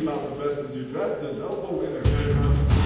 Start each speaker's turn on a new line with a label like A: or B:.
A: came out the best as you tried. Does elbow interference